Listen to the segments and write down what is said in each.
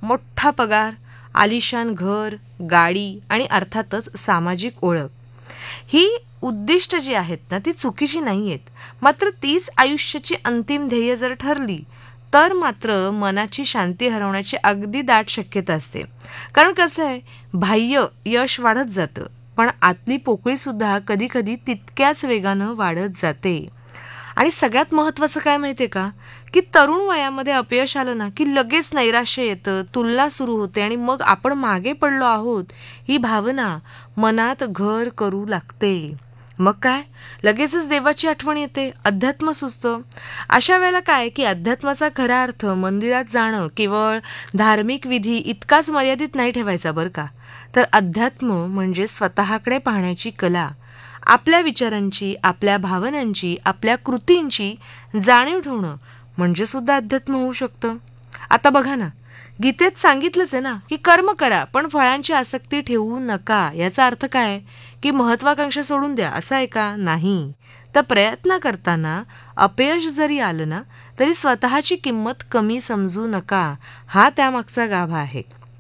मोठा पगार, आलिशान घर, गाडी आणि अर्थातच सामाजिक ओळख. ही उद्दिष्ट जी आहेत ना ती चुकीची नाही आहेत. मात्र तीच आयुष्याची अंतिम ध्येय जर ठरली तर मात्र मनाची शांती हरवण्याची अगदी दाट शक्यता असते. कारण कसं आहे, बाह्य यश वाढत जातं पण आतली पोकळी सुद्धा कधी कधी तितक्याच वेगानं वाढत जाते. आणि सगळ्यात महत्त्वाचं काय माहिती आहे का, की तरुण वयामध्ये अपयश आलं ना की लगेच नैराश्य येतं, तुलना सुरू होते आणि मग आपण मागे पडलो आहोत ही भावना मनात घर करू लागते. मग काय, लगेचच देवाची आठवण येते, अध्यात्म सुचतं. अशा वेळेला काय की अध्यात्माचा खरा अर्थ मंदिरात जाणं केवळ धार्मिक विधी इतकाच मर्यादित नाही ठेवायचा बरं का. तर अध्यात्म म्हणजे स्वतःकडे पाहण्याची कला, आपल्या विचारांची, आपल्या भावनांची, आपल्या कृतींची जाणीव ठेवणं म्हणजे सुद्धा अध्यात्म होऊ शकतं. आता बघा ना, गीतेत सांगितलंच आहे ना की कर्म करा पण फळांची आसक्ती ठेवू नका. याचा अर्थ काय, की महत्वाकांक्षा सोडून द्या असं आहे का? नाही. तर प्रयत्न करताना अपयश जरी आलं ना तरी स्वतःची किंमत कमी समजू नका. हा त्यामागचा गाभा आहे.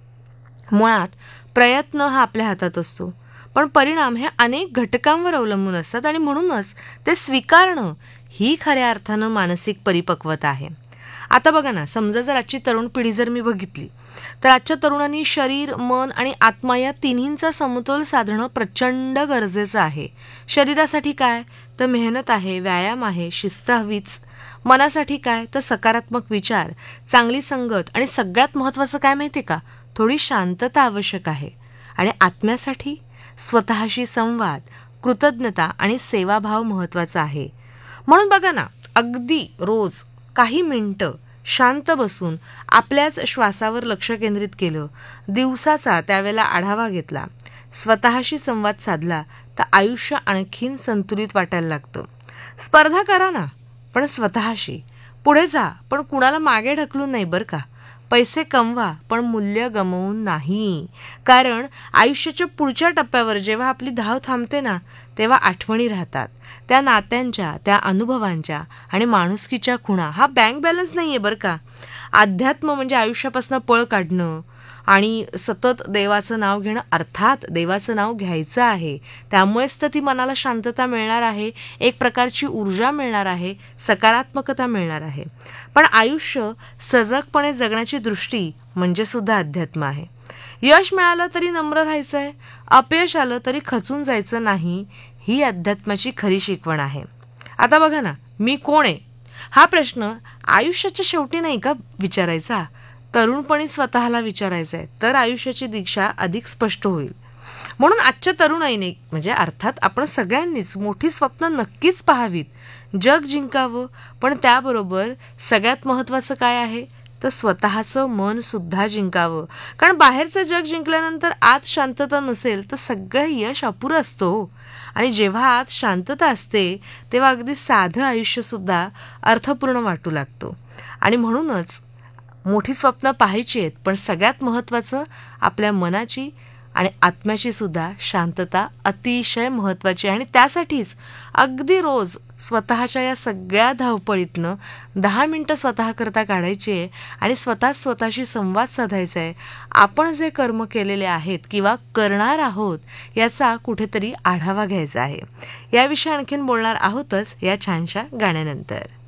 मुळात प्रयत्न हा आपल्या हातात असतो पण परिणाम हे अनेक घटकांवर अवलंबून असतात आणि म्हणूनच ते स्वीकारणं ही खऱ्या अर्थानं मानसिक परिपक्वता आहे. आता बघा ना, समजा जर आजची तरुण पिढी जर मी बघितली तर आजच्या तरुणांनी शरीर, मन आणि आत्मा या तिन्हींचा समतोल साधणं प्रचंड गरजेचं आहे. शरीरासाठी काय तर मेहनत आहे, व्यायाम आहे, शिस्त हवीच. मनासाठी काय तर सकारात्मक विचार, चांगली संगत आणि सगळ्यात महत्त्वाचं काय माहिती का, थोडी शांतता आवश्यक आहे. आणि आत्म्यासाठी स्वतःशी संवाद, कृतज्ञता आणि सेवाभाव महत्त्वाचा आहे. म्हणून बघा ना, अगदी रोज काही मिनिटं शांत बसून आपल्याच श्वासावर लक्ष केंद्रित केलं, दिवसाचा त्यावेळेला आढावा घेतला, स्वतःशी संवाद साधला तर आयुष्य आणखीन संतुलित वाटायला लागतं. स्पर्धा करा ना पण स्वतःशी. पुढे जा पण कुणाला मागे ढकलून नाही बरं का. पैसे कमवा पण मूल्य गमवून नाही. कारण आयुष्याच्या पुढच्या टप्प्यावर जेव्हा आपली धाव थांबते ना तेव्हा आठवणी राहतात, त्या नात्यांच्या, त्या अनुभवांच्या आणि माणुसकीच्या खुणा. हा बँक बॅलन्स नाही आहे बरं का. अध्यात्म म्हणजे आयुष्यापासून पळ काढणं आणि सतत देवाचं नाव घेणं, अर्थात देवाचं नाव घ्यायचं आहे, त्यामुळेच तर ती मनाला शांतता मिळणार आहे, एक प्रकारची ऊर्जा मिळणार आहे, सकारात्मकता मिळणार आहे. पण आयुष्य सजगपणे जगण्याची दृष्टी म्हणजे सुद्धा अध्यात्म आहे. यश मिळालं तरी नम्र राहायचं आहे, अपयश आलं तरी खचून जायचं नाही, ही अध्यात्माची खरी शिकवण आहे. आता बघा ना, मी कोण आहे हा प्रश्न आयुष्याच्या शेवटी नाही का विचारायचा, तरुणपणी स्वतःला विचारायचं आहे, तर आयुष्याची दिशा अधिक स्पष्ट होईल. म्हणून आजच्या तरुणाईने म्हणजे अर्थात आपण सगळ्यांनीच मोठी स्वप्न नक्कीच पाहावीत, जग जिंकावं. पण त्याबरोबर सगळ्यात महत्त्वाचं काय आहे तर स्वतःचं मन सुद्धा जिंकावं. कारण बाहेरचं जग जिंकल्यानंतर आत शांतता नसेल तर सगळं यश अपुरं असतं. आणि जेव्हा आत शांतता असते तेव्हा अगदी साधं आयुष्यसुद्धा अर्थपूर्ण वाटू लागतो. आणि म्हणूनच मोठी स्वप्न पाहायची आहेत पण सगळ्यात महत्त्वाचं आपल्या मनाची आणि आत्म्याची सुद्धा शांतता अतिशय महत्त्वाची आहे. आणि त्यासाठीच अगदी रोज स्वतःच्या या सगळ्या धावपळीतनं 10 मिनिटं स्वतःकरता काढायची आहे आणि स्वतःशी संवाद साधायचा आहे. आपण जे कर्म केलेले आहेत किंवा करणार आहोत याचा कुठेतरी आढावा घ्यायचा आहे. याविषयी आणखीन बोलणार आहोतच या छानशा गाण्यानंतर.